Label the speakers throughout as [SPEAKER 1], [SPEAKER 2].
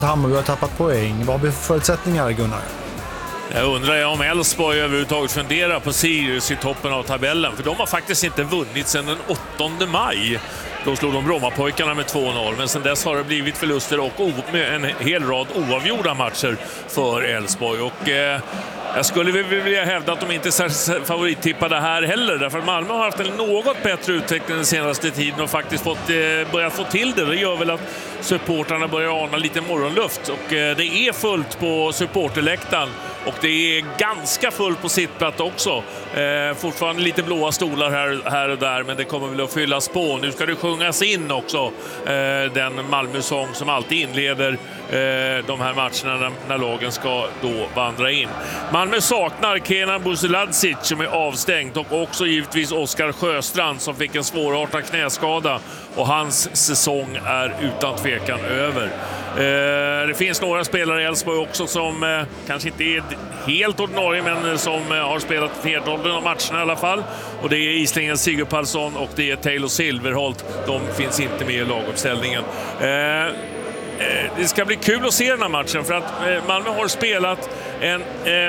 [SPEAKER 1] Hammarby har tappat poäng. Vad har vi för förutsättningar, Gunnar?
[SPEAKER 2] Jag undrar om Elfsborg överhuvudtaget funderar på Sirius i toppen av tabellen. För de har faktiskt inte vunnit sedan den 8 maj. Då slog de Brommapojkarna med 2-0. Men sedan dess har det blivit förluster och en hel rad oavgjorda matcher för Elfsborg. Och jag skulle vilja hävda att de inte är särskilt favorittippade här heller. Därför att Malmö har haft en något bättre utveckling den senaste tiden och faktiskt börjat få till det. Det gör väl att supportarna börjar ana lite morgonluft. Och det är fullt på supporterläktaren. Och det är ganska fullt på sittplats också. Fortfarande lite blåa stolar här och där, men det kommer väl att fyllas på. Nu ska det sjungas in också den Malmö-sång som alltid inleder de här matcherna när lagen ska då vandra in. Malmö saknar Kenan Buzeladzic som är avstängd och också givetvis Oskar Sjöstrand som fick en svårartad knäskada och hans säsong är utan tvekan över. Det finns några spelare i Elfsborg också som kanske inte är helt ordinarie men som har spelat flertalet av matcherna i alla fall. Och det är Islingen Sigurpalsson och det är Taylor Silverholt. De finns inte med i laguppställningen. Det ska bli kul att se den här matchen för att Malmö har spelat en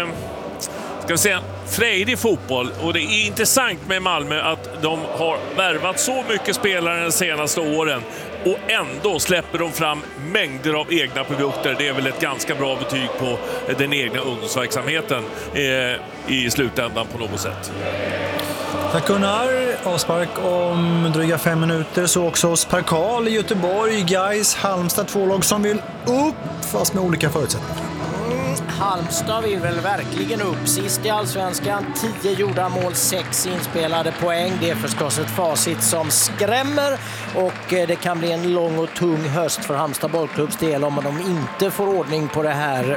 [SPEAKER 2] frejdig fotboll och det är intressant med Malmö att de har värvat så mycket spelare de senaste åren och ändå släpper de fram mängder av egna produkter. Det är väl ett ganska bra betyg på den egna ungdomsverksamheten i slutändan på något sätt.
[SPEAKER 1] Tack Gunnar. Avspark om dryga 5 minuter så också hos Per Karl i Göteborg. Gais, Halmstad, 2 lag som vill upp fast med olika förutsättningar.
[SPEAKER 3] Halmstad vill väl verkligen upp. Sist i Allsvenskan, 10 gjorda mål, 6 inspelade poäng. Det är förstås ett facit som skrämmer och det kan bli en lång och tung höst för Halmstad bollklubbs del om de inte får ordning på det här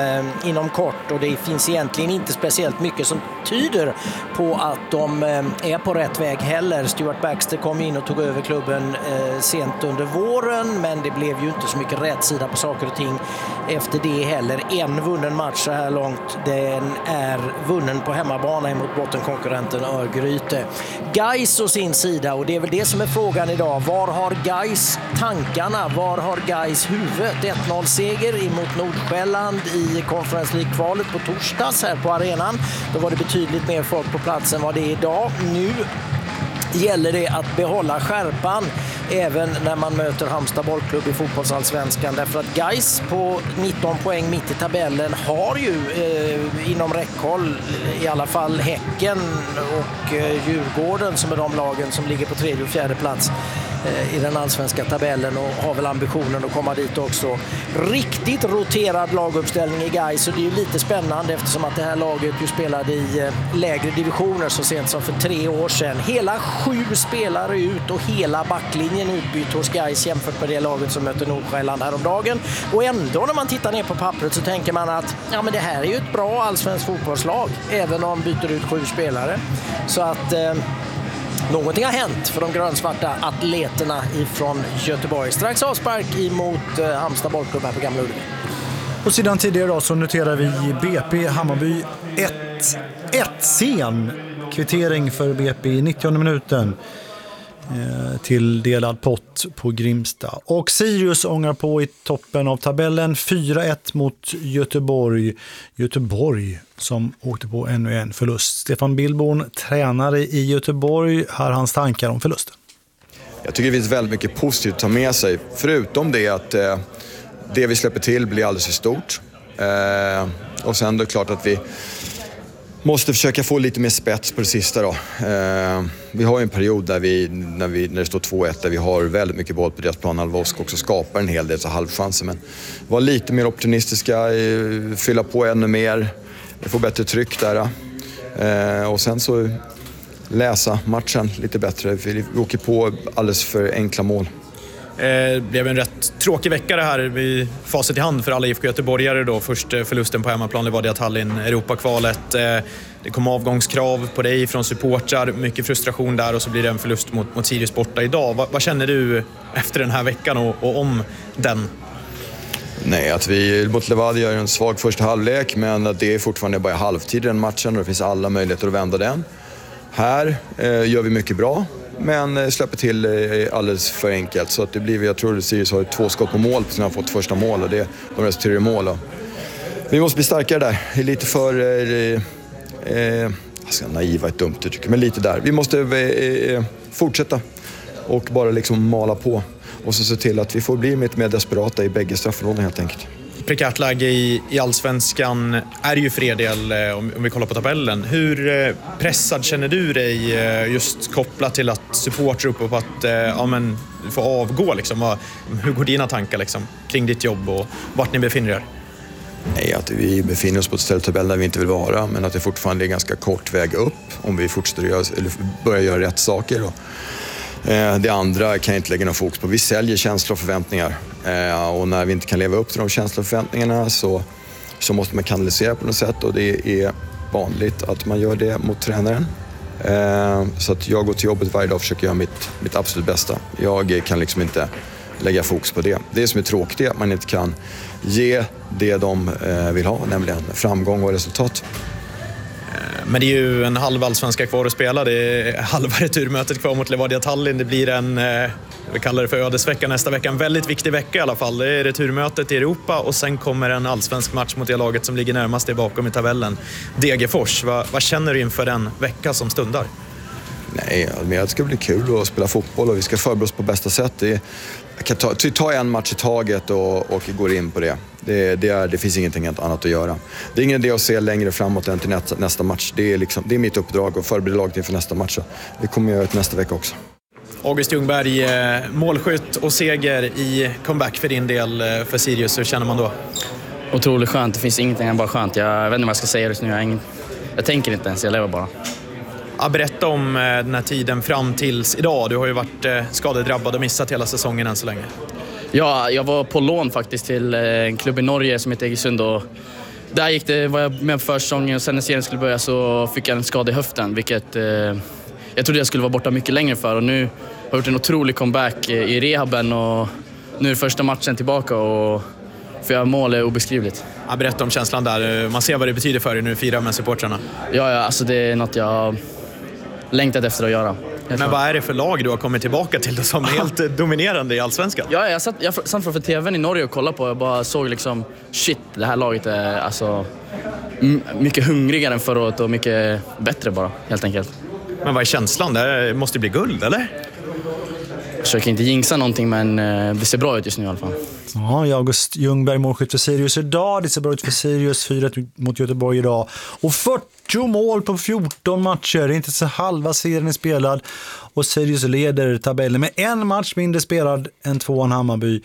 [SPEAKER 3] inom kort. Och det finns egentligen inte speciellt mycket som tyder på att de är på rätt väg heller. Stuart Baxter kom in och tog över klubben sent under våren, men det blev ju inte så mycket rätt sida på saker och ting efter det heller. En vunnen match så här långt, den är vunnen på hemmabana mot bottenkonkurrenten Örgryte. Gais å sin sida, och det är väl det som är frågan idag. Var har Gais tankarna? Var har Gais huvudet? 1-0-seger emot Nordsjälland i Conference League-kvalet på torsdags här på arenan. Då var det betydligt mer folk på plats än vad det är idag. Nu gäller det att behålla skärpan även när man möter Halmstad bollklubb i fotbollsallsvenskan, därför att Gais på 19 poäng mitt i tabellen har ju inom räckhåll i alla fall Häcken och Djurgården som är de lagen som ligger på 3:e och 4:e plats i den allsvenska tabellen och har väl ambitionen att komma dit också. Riktigt roterad laguppställning i Gais, och det är ju lite spännande eftersom att det här laget ju spelade i lägre divisioner så sent som för 3 år sedan. Hela 7 spelare ut och hela backlinjen utbytt hos Gais jämfört med det laget som möter Nordsjälland häromdagen. Och ändå när man tittar ner på pappret så tänker man att ja, men det här är ju ett bra allsvensk fotbollslag även om de byter ut 7 spelare. Så att någonting har hänt för de grönsvarta atleterna ifrån Göteborg. Strax avspark emot Halmstad bollklubb här på Gamla Ullevi.
[SPEAKER 1] Och sedan tidigare då så noterar vi BP Hammarby 1-1 sen kvittering för BP i 90:e minuten till delad pott på Grimsta. Och Sirius ångar på i toppen av tabellen 4-1 mot Göteborg. Göteborg som åkte på ännu en förlust. Stefan Billborn, tränare i Göteborg, har hans tankar om förlusten.
[SPEAKER 4] Jag tycker det finns väldigt mycket positivt att ta med sig. Förutom det att det vi släpper till blir alldeles för stort. Och sen då är det klart att vi måste försöka få lite mer spets på det sista då. Vi har ju en period där när det står 2-1 där vi har väldigt mycket boll på deras planhalva och också skapar en hel del så halvchanser. Men vara lite mer optimistiska, fylla på ännu mer, få bättre tryck där. Och sen så läsa matchen lite bättre. Vi åker på alldeles för enkla mål.
[SPEAKER 5] Det blev en rätt tråkig vecka det här vid facit i hand för alla IFK Göteborgare då. Först förlusten på hemmaplan, det var det att Tallinn Europakvalet. Det kom avgångskrav på dig från supportrar, mycket frustration där och så blir det en förlust mot Sirius borta idag. Vad känner du efter den här veckan och om den?
[SPEAKER 4] Nej, att vi mot Levadia gör en svag första halvlek, men att det är fortfarande bara halvtid i den matchen och det finns alla möjligheter att vända den. Här gör vi mycket bra. men släpper till alldeles för enkelt. Så att det blir, jag tror att Sirius har 2 skott på mål sen har fått första mål och de resulterar i mål. Vi måste bli starkare där. Det är lite för naiva ett dumt uttryck, men lite där. Vi måste fortsätta och bara liksom mala på och så se till att vi får bli lite mer desperata i bägge straffområden helt enkelt.
[SPEAKER 5] Prekärt läge i Allsvenskan är ju för er del, om vi kollar på tabellen. Hur pressad känner du dig just kopplat till att supporter uppe på att få avgå? Liksom? Hur går dina tankar liksom, kring ditt jobb och vart ni befinner er?
[SPEAKER 4] Nej, att vi befinner oss på ett ställe i tabellen där vi inte vill vara, men att det fortfarande är ganska kort väg upp om vi fortsätter börja göra rätt saker. Det andra kan jag inte lägga någon fokus på. Vi säljer känslor och förväntningar. Och när vi inte kan leva upp till de känslor och förväntningarna så måste man kanalisera på något sätt. Och det är vanligt att man gör det mot tränaren. Så att jag går till jobbet varje dag och försöker göra mitt absolut bästa. Jag kan liksom inte lägga fokus på det. Det som är tråkigt är att man inte kan ge det de vill ha, nämligen framgång och resultat.
[SPEAKER 5] Men det är ju en halv allsvenska kvar att spela. Det är halva returmötet kvar mot Levadia Tallinn. Det blir vi kallar det för ödesvecka nästa vecka. En väldigt viktig vecka i alla fall. Det är returmötet i Europa och sen kommer en allsvensk match mot det laget som ligger närmast det bakom i tabellen. Degerfors. Vad känner du inför den vecka som stundar?
[SPEAKER 4] Nej, det ska bli kul att spela fotboll och vi ska förbereda oss på bästa sätt. Jag kan ta en match i taget och gå in på det. Det finns ingenting annat att göra. Det är ingen idé att se längre framåt än till nästa match. Det är mitt uppdrag att förbereda laget inför nästa match. Det kommer jag göra nästa vecka också.
[SPEAKER 5] August Ljungberg, målskytt och seger i comeback för din del för Sirius. Hur känner man då?
[SPEAKER 6] Otroligt skönt. Det finns ingenting än bara skönt. Jag vet inte vad jag ska säga just nu. Jag tänker inte ens, jag lever bara.
[SPEAKER 5] Berätta om den här tiden fram tills idag. Du har ju varit skadedrabbad och missat hela säsongen än så länge.
[SPEAKER 6] Ja, jag var på lån faktiskt till en klubb i Norge som heter Egersund. Och där var jag med på försäsongen och sen när serien skulle börja så fick jag en skada i höften. Vilket jag trodde jag skulle vara borta mycket längre för. Och nu har jag gjort en otrolig comeback i rehaben och nu är första matchen tillbaka och för jag mål är obeskrivligt.
[SPEAKER 5] Berätta om känslan där. Man ser vad det betyder för dig nu, fira med supportrarna.
[SPEAKER 6] Ja, alltså det är något jag längtat efter att göra.
[SPEAKER 5] Men vad är det för lag du har kommit tillbaka till som är helt dominerande i Allsvenskan?
[SPEAKER 6] Ja, jag satt framför tvn i Norge och kollade på. Jag bara såg liksom, shit, det här laget är alltså mycket hungrigare än förra året och mycket bättre bara, helt enkelt.
[SPEAKER 5] Men vad är känslan? Det måste bli guld, eller?
[SPEAKER 6] Jag försöker inte jinxa någonting, men det ser bra ut just nu i alla fall.
[SPEAKER 1] Ja, August Ljungberg målskytt för Sirius idag. Det ser bra ut för Sirius, 4-1 mot Göteborg idag. Och 40 mål på 14 matcher. Det är inte så halva serien är spelad. Och Sirius leder tabellen med en match mindre spelad än 2an Hammarby.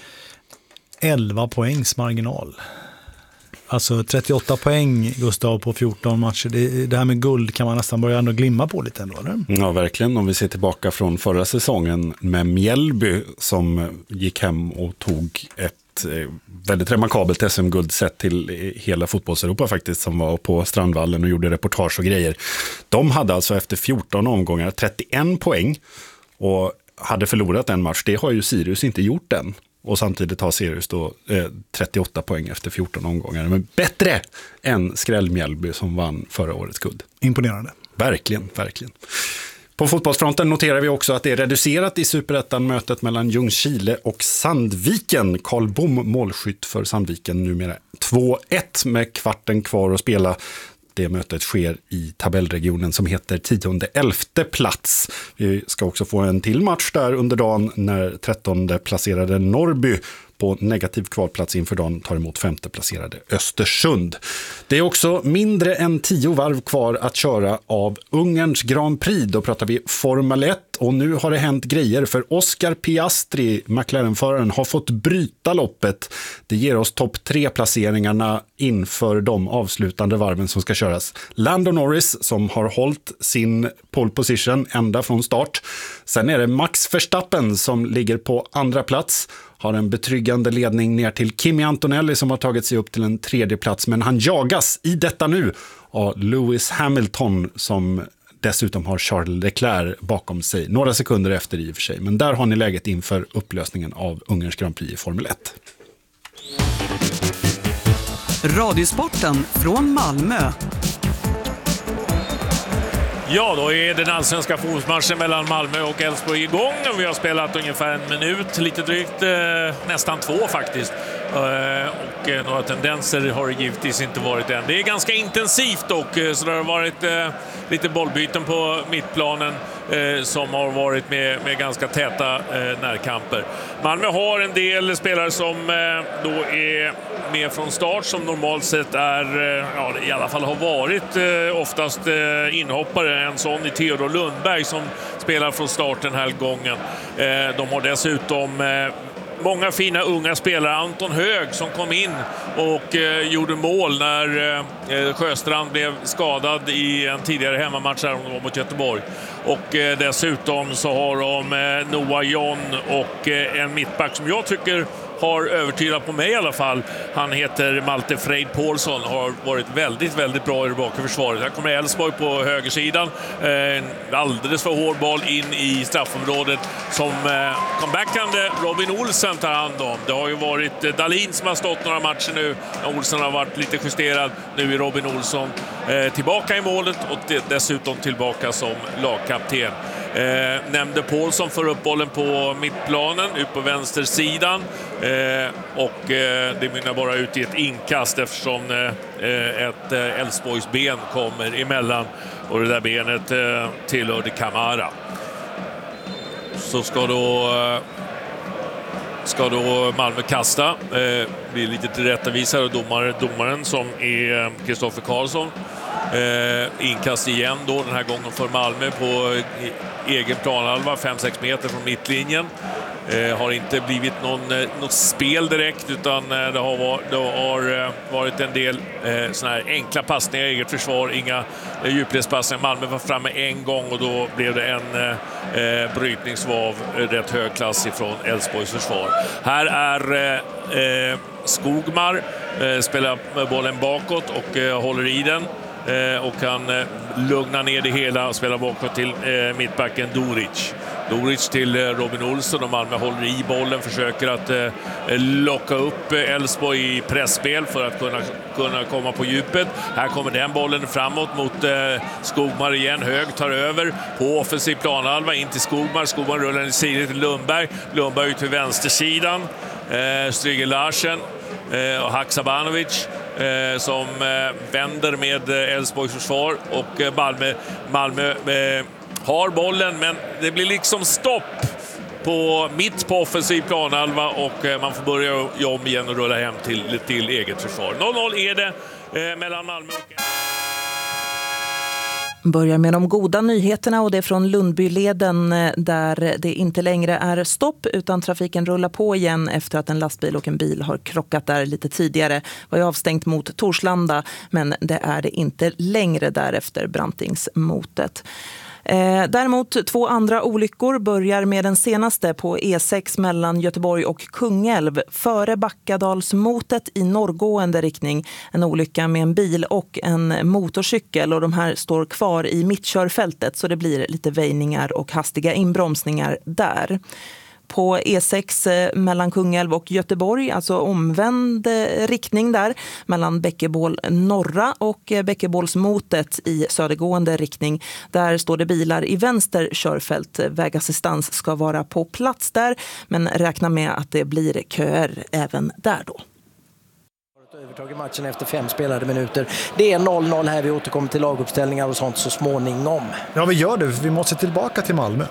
[SPEAKER 1] 11 poängs marginal. Alltså 38 poäng, Gustav, på 14 matcher. Det här med guld kan man nästan börja ändå glimma på lite ändå, eller?
[SPEAKER 7] Ja, verkligen. Om vi ser tillbaka från förra säsongen med Mjällby som gick hem och tog ett väldigt remarkabelt SM-guld sett till hela fotbollseuropa faktiskt, som var på Strandvallen och gjorde reportage och grejer. De hade alltså efter 14 omgångar 31 poäng och hade förlorat en match. Det har ju Sirius inte gjort än. Och samtidigt har Sirius då 38 poäng efter 14 omgångar. Men bättre än Skräll Mjällby som vann förra årets guld.
[SPEAKER 1] Imponerande.
[SPEAKER 7] Verkligen, verkligen. På fotbollsfronten noterar vi också att det är reducerat i Superettan-mötet mellan Ljungskile och Sandviken. Karl Bom målskytt för Sandviken, numera 2-1 med kvarten kvar att spela. Det mötet sker i tabellregionen som heter 10:e plats. Vi ska också få en till match där under dagen när 13:e placerade Norrby på negativ kvalplats inför dagen tar emot 5:e placerade Östersund. Det är också mindre än 10 varv kvar att köra av Ungerns Grand Prix. Då pratar vi Formel 1 och nu har det hänt grejer för Oscar Piastri, McLaren-föraren, har fått bryta loppet. Det ger oss topp 3-placeringarna inför de avslutande varven som ska köras. Lando Norris som har hållit sin pole position ända från start. Sen är det Max Verstappen som ligger på andra plats. Har en betryggande ledning ner till Kimi Antonelli som har tagit sig upp till en 3:e plats. Men han jagas i detta nu av Lewis Hamilton som dessutom har Charles Leclerc bakom sig. Några sekunder efter i och för sig. Men där har ni läget inför upplösningen av Ungerns Grand Prix i Formel 1.
[SPEAKER 8] Radiosporten från Malmö.
[SPEAKER 2] Ja, då är den allsvenska fotbollsmatchen mellan Malmö och Elfsborg igång. Vi har spelat ungefär 1 minut, lite drygt, nästan 2 faktiskt. Och några tendenser har det givetvis inte varit än. Det är ganska intensivt dock, så det har varit lite bollbyten på mittplanen som har varit med ganska täta närkamper. Malmö har en del spelare som då är med från start, som normalt sett är, i alla fall har varit oftast inhoppare. En sån i Theodor Lundberg som spelar från start den här gången. De har dessutom många fina unga spelare. Anton Hög som kom in och gjorde mål när Sjöstrand blev skadad i en tidigare hemmamatch här mot Göteborg. Och dessutom så har de Noah John och en mittback som jag tycker har övertygat på mig i alla fall. Han heter Malte Freid Paulsson, har varit väldigt, väldigt bra i det bakre försvaret. Här kommer Elfsborg på högersidan. En alldeles för hård boll in i straffområdet som comebackande Robin Olsen tar hand om. Det har ju varit Dahlin som har stått några matcher nu. Olsen har varit lite justerad. Nu är Robin Olsson tillbaka i målet och dessutom tillbaka som lagkapten. Nämnde Paulsson för upp bollen på mittplanen, ut på vänstersidan. Och det mynnar bara ut i ett inkast eftersom ett Elfsborgs ben kommer emellan. Och det där benet tillhörde Kamara. Så ska då Malmö kasta. Blir lite tillrättavisare domaren som är Kristoffer Karlsson. Inkast igen då, den här gången för Malmö på egen planhalva, 5-6 meter från mittlinjen. Har inte blivit något spel direkt, utan det har varit en del såna här enkla passningar i eget försvar, inga djupledspassningar. Malmö var framme en gång och då blev det en brytning som var rätt hög klass ifrån Elfsborgs försvar. Här är Skogmar, spelar bollen bakåt och håller i den. Och kan lugna ner det hela och spela bakåt till mittbacken Doric till Robin Olsson, och Malmö håller i bollen, försöker att locka upp Elfsborg i pressspel för att kunna komma på djupet. Här kommer den bollen framåt mot Skogmar igen. Hög tar över på offensiv planhalva in till Skogmar rullar i sidan till Lundberg ut till vänstersidan. Stryger Larsen och Haksabanovic som vänder med Elfsborgs försvar, och Malmö har bollen, men det blir liksom stopp mitt på offensiv planhalva och man får börja om igen och rulla hem till eget försvar. 0-0 är det mellan Malmö och...
[SPEAKER 8] Börjar med de goda nyheterna, och det är från Lundbyleden där det inte längre är stopp utan trafiken rullar på igen efter att en lastbil och en bil har krockat där lite tidigare. Var ju avstängt mot Torslanda, men det är det inte längre därefter Brantingsmotet. Däremot 2 andra olyckor, börjar med den senaste på E6 mellan Göteborg och Kungälv före Backadalsmotet i norrgående riktning. En olycka med en bil och en motorcykel, och de här står kvar i mittkörfältet, så det blir lite väjningar och hastiga inbromsningar där. På E6 mellan Kungälv och Göteborg, alltså omvänd riktning där, mellan Bäckebål norra och Bäckebålsmotet i södergående riktning. Där står det bilar i vänster körfält. Vägassistans ska vara på plats där, men räkna med att det blir köer även där då.
[SPEAKER 3] Övertagit matchen efter 5 spelade minuter. Det är 0-0 här, vi återkommer till laguppställningar och sånt så småningom.
[SPEAKER 1] Ja, vi gör det. Vi måste tillbaka till Malmö.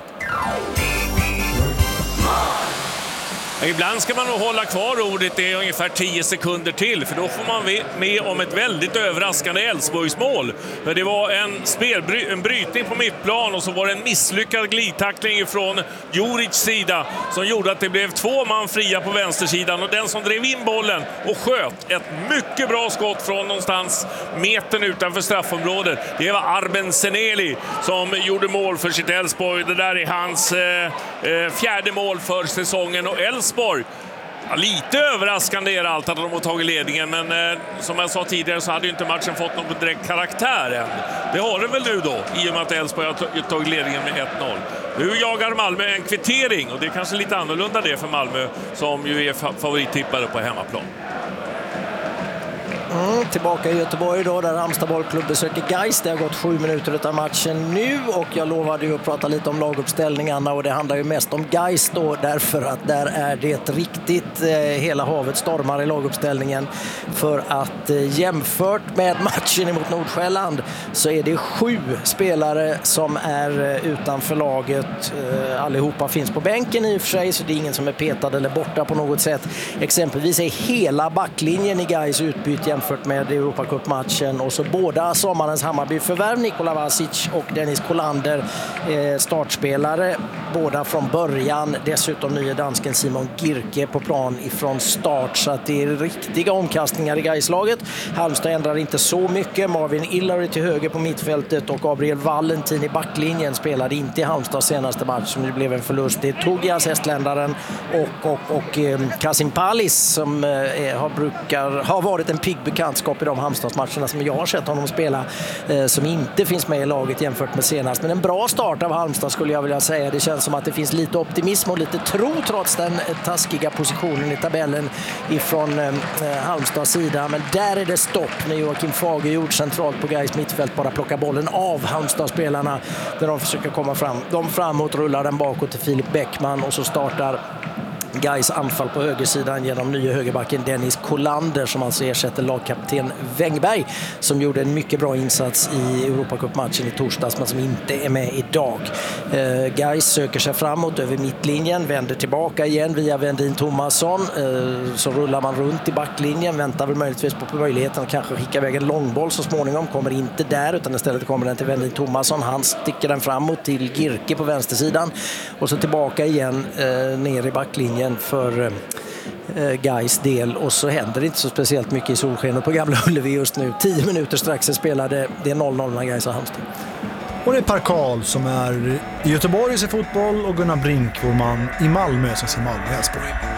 [SPEAKER 2] Ibland ska man nog hålla kvar ordet i ungefär 10 sekunder till, för då får man med om ett väldigt överraskande Elfsborgsmål. För det var en brytning på mittplan och så var det en misslyckad glidtackling från Juric sida som gjorde att det blev 2 man fria på vänstersidan, och den som drev in bollen och sköt ett mycket bra skott från någonstans metern utanför straffområdet. Det var Arben Seneli som gjorde mål för sitt Elfsborg. Det där är hans 4:e mål för säsongen, och Elfsborg, lite överraskande är allt att de har tagit ledningen, men som jag sa tidigare så hade ju inte matchen fått någon direkt karaktär än. Det har det väl nu då, i och med att Elfsborg har tagit ledningen med 1-0. Nu jagar Malmö en kvittering, och det är kanske lite annorlunda det för Malmö som ju är favorittippare på hemmaplan.
[SPEAKER 3] tillbaka i Göteborg då, där Halmstad bollklubb besöker Gais. Det har gått 7 minuter av matchen nu och jag lovade ju att prata lite om laguppställningarna och det handlar ju mest om Gais då, därför att där är det riktigt hela havet stormar i laguppställningen, för att jämfört med matchen emot Nordsjälland så är det 7 spelare som är utanför laget. Allihopa finns på bänken i och för sig, så det är ingen som är petad eller borta på något sätt. Exempelvis är hela backlinjen i Gais utbytt jämfört med Europacup-matchen, och så båda sommarens Hammarby-förvärv, Nikola Vasic och Dennis Kolander, startspelare båda från början. Dessutom nya dansken Simon Girke på plan ifrån start, så att det är riktiga omkastningar i Gaislaget. Halmstad ändrar inte så mycket. Marvin Illary till höger på mittfältet och Gabriel Valentin i backlinjen spelade inte i Halmstads senaste match som det blev en förlust. Det är Togias, estländaren, och Kasim Palis som har varit en pigg bekantskap i de Halmstadsmatcherna som jag har sett honom spela, som inte finns med i laget jämfört med senast. Men en bra start av Halmstad skulle jag vilja säga. Det känns som att det finns lite optimism och lite tro trots den taskiga positionen i tabellen ifrån Halmstads sida. Men där är det stopp när Joakim Fagerjord centralt på Gais mittfält bara plockar bollen av Halmstad-spelarna där de försöker komma fram. De framåt rullar den bakåt till Filip Bäckman och så startar Gais anfall på högersidan genom nya högerbacken Dennis Kolander som alltså ersätter lagkapten Wängberg som gjorde en mycket bra insats i Europacup-matchen i torsdags men som inte är med idag. Gais söker sig framåt över mittlinjen, vänder tillbaka igen via Vendin Thomasson, så rullar man runt i backlinjen, väntar väl möjligtvis på möjligheten att kanske skicka iväg en långboll så småningom, kommer inte där utan istället kommer den till Vendin Thomasson. Han sticker den framåt till Girke på vänstersidan och så tillbaka igen ner i backlinjen för Gais del, och så händer det inte så speciellt mycket i solskenet på Gamla Ullevi just nu. 10 minuter strax spelade det 0-0 med Gais och Halmstad.
[SPEAKER 1] Och det är Per Karl som är i Göteborg i fotboll och Gunnar Brink, vår man i Malmö som ser Malmö i Älvsborg.